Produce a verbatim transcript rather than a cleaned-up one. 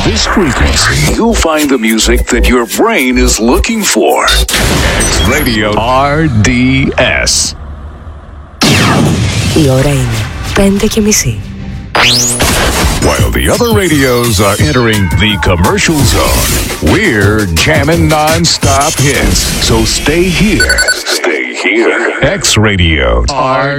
this frequency, you'll find the music that your brain is looking for. X Radio R D S. Η ώρα είναι πέντε και μισή. While the other radios are entering the commercial zone, we're jamming non-stop hits. So stay here. Stay here. X Radio R